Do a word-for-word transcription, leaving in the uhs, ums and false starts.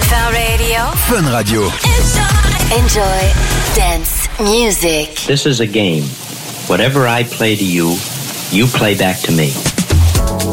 Fun Radio. Fun Radio. Enjoy. Enjoy dance music. This is a game. Whatever I play to you, you play back to me.